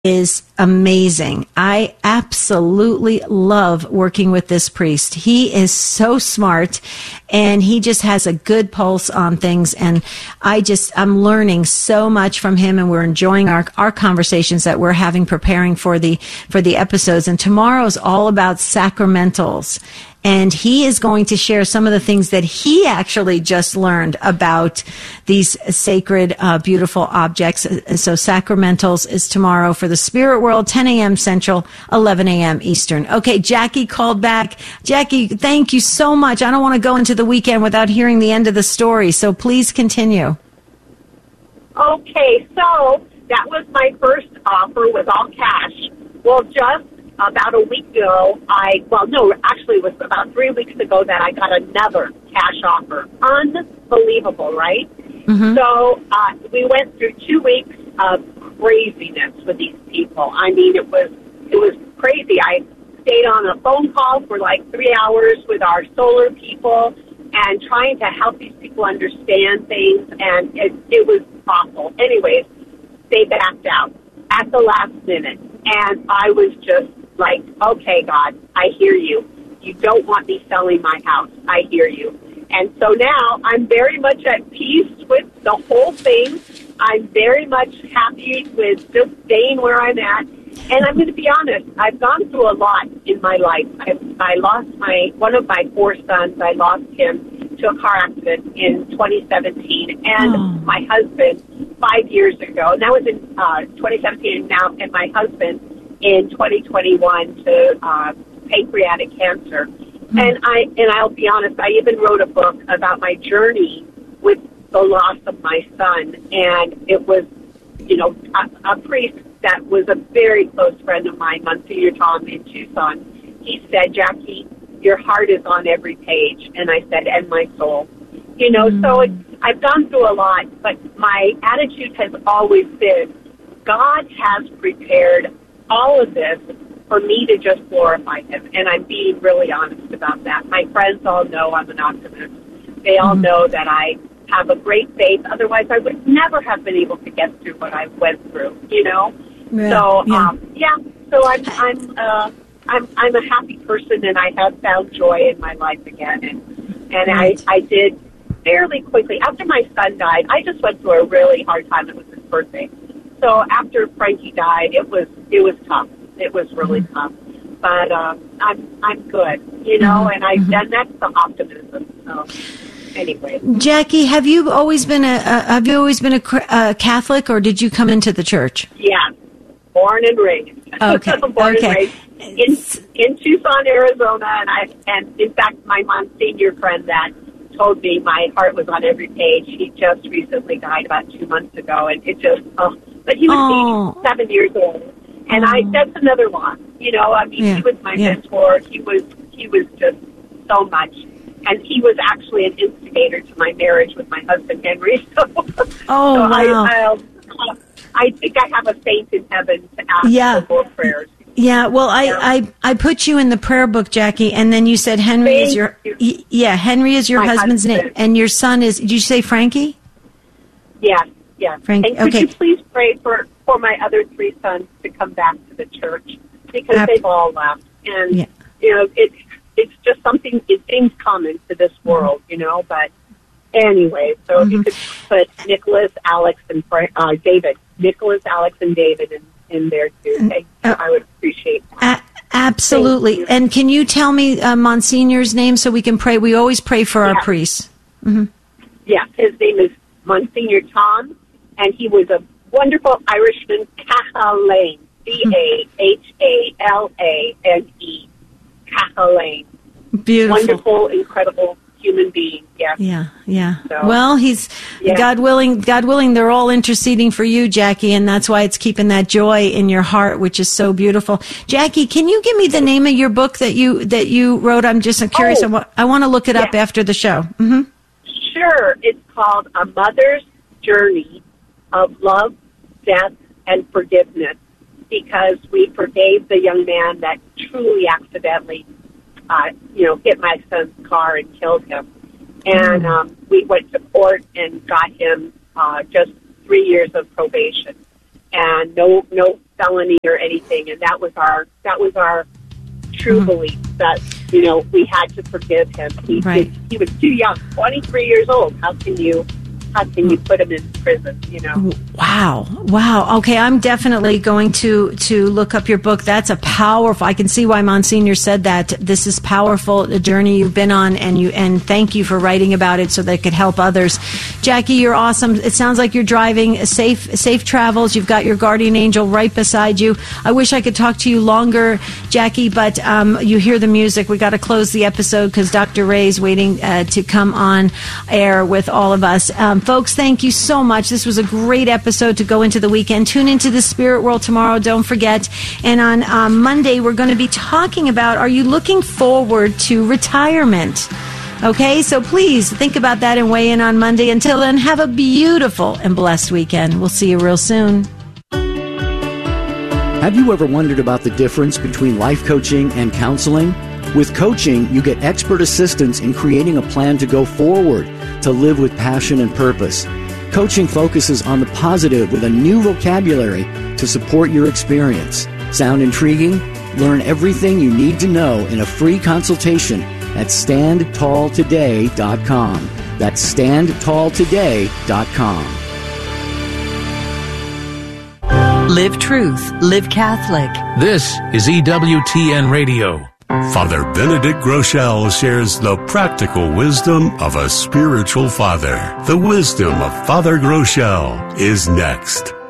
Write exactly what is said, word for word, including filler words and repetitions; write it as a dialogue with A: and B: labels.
A: is amazing. I absolutely love working with this priest. He is so smart and he just has a good pulse on things. And I just, I'm learning so much from him, and we're enjoying our, our conversations that we're having preparing for the, for the episodes. And tomorrow is all about sacramentals. And he is going to share some of the things that he actually just learned about these sacred, uh, beautiful objects. So sacramentals is tomorrow for the spirit world, ten a.m. Central, eleven a.m. Eastern. Okay, Jackie called back. Jackie, thank you so much. I don't want to go into the weekend without hearing the end of the story, so please continue.
B: Okay, so that was my first offer with all cash. Well, just about a week ago, I, well, no, actually it was about three weeks ago that I got another cash offer. Unbelievable, right? Mm-hmm. So uh, we went through two weeks of craziness with these people. I mean, it was it was crazy. I stayed on a phone call for like three hours with our solar people and trying to help these people understand things, and it, it was awful. Anyways, they backed out at the last minute, and I was just like, okay, God, I hear you. You don't want me selling my house. I hear you. And so now I'm very much at peace with the whole thing. I'm very much happy with just staying where I'm at. And I'm going to be honest, I've gone through a lot in my life. I, I lost my one of my four sons. I lost him to a car accident in twenty seventeen. And oh. my husband five years ago, and that was in uh, twenty seventeen, now, and my husband in twenty twenty-one to uh, pancreatic cancer. Mm-hmm. And I and I'll be honest, I even wrote a book about my journey with the loss of my son. And it was, you know, a, a priest that was a very close friend of mine, Monsignor Tom in Tucson. He said, Jackie, your heart is on every page. And I said, and my soul. You know, mm-hmm. so it, I've gone through a lot, but my attitude has always been, God has prepared all of this for me to just glorify him. And I'm being really honest about that. My friends all know I'm an optimist. They all mm-hmm. know that I have a great faith. Otherwise, I would never have been able to get through what I went through, you know? Yeah. So, yeah. Um, yeah. So I'm, I'm, uh, I'm, I'm a happy person, and I have found joy in my life again. And, and right. I, I did fairly quickly. After my son died, I just went through a really hard time. It was his birthday. So after Frankie died, it was it was tough. It was really mm-hmm. tough. But um, I'm I'm good, you know, mm-hmm. and I mm-hmm. and that's the optimism. So anyway,
A: Jackie, have you always been a, a have you always been a, a Catholic, or did you come into the church?
B: Yeah, born and raised.
A: Okay,
B: born
A: okay.
B: and raised in in Tucson, Arizona, and I and in fact, my Monsignor friend that told me my heart was on every page. He just recently died about two months ago, and it just. Oh, But he was oh. eighty-seven years old, and oh. I that's another loss. You know, I mean, yeah. he was my yeah. mentor. He was he was just so much, and he was actually an instigator to my marriage with my husband Henry. So,
A: oh
B: so
A: wow!
B: I, uh, I think I have a saint in heaven to ask
A: yeah.
B: for more prayers.
A: Yeah, well, I, yeah. I I put you in the prayer book, Jackie, and then you said Henry
B: Thank
A: is your
B: you.
A: yeah Henry is your
B: my
A: husband's
B: husband.
A: name, and your son is. Did you say Frankie?
B: Yes. Yeah.
A: Frank,
B: and could
A: okay.
B: you please pray for, for my other three sons to come back to the church, because Ab- they've all left. And, yeah. you know, it's, it's just something, it seems common to this world, mm-hmm. you know, but anyway, so mm-hmm. if you could put Nicholas, Alex, and uh, David, Nicholas, Alex, and David in, in there too, okay? uh, I would appreciate that.
A: A- absolutely. And can you tell me uh, Monsignor's name so we can pray? We always pray for yeah. our priests. Mm-hmm.
B: Yeah, his name is Monsignor Tom. And he was a wonderful Irishman, Cahalain, C A H A L A N E, Cahalain.
A: Beautiful.
B: Wonderful, incredible human being, yeah.
A: Yeah, yeah.
B: So,
A: well, he's, yeah. God willing, God willing, they're all interceding for you, Jackie, and that's why it's keeping that joy in your heart, which is so beautiful. Jackie, can you give me the name of your book that you that you wrote? I'm just I'm curious. Oh, I, wa- I want to look it yeah. up after the show. Mm-hmm.
B: Sure. It's called A Mother's Journey of Love, Death, and Forgiveness, because we forgave the young man that truly accidentally, uh, you know, hit my son's car and killed him. And um, we went to court and got him uh, just three years of probation. and no no felony or anything. And that was our that was our true mm-hmm. belief that, you know, we had to forgive him. He
A: right.
B: he was too young, twenty-three years old. How can you how can you put him in prison, you know?
A: Wow. Wow. Okay, I'm definitely going to, to look up your book. That's a powerful, I can see why Monsignor said that. This is powerful, the journey you've been on, and you and thank you for writing about it so that it could help others. Jackie, you're awesome. It sounds like you're driving safe safe travels. You've got your guardian angel right beside you. I wish I could talk to you longer, Jackie, but um, you hear the music. We got to close the episode because Doctor Ray's waiting uh, to come on air with all of us. Um, Folks, thank you so much. This was a great episode to go into the weekend. Tune into the Spirit World tomorrow, don't forget. And on um, Monday, we're going to be talking about, are you looking forward to retirement? Okay, so please think about that and weigh in on Monday. Until then, have a beautiful and blessed weekend. We'll see you real soon.
C: Have you ever wondered about the difference between life coaching and counseling? With coaching, you get expert assistance in creating a plan to go forward, to live with passion and purpose. Coaching focuses on the positive with a new vocabulary to support your experience. Sound intriguing? Learn everything you need to know in a free consultation at stand tall today dot com. That's stand tall today dot com.
D: Live Truth, Live Catholic.
E: This is E W T N Radio.
F: Father Benedict Groeschel shares the practical wisdom of a spiritual father. The wisdom of Father Groeschel is next.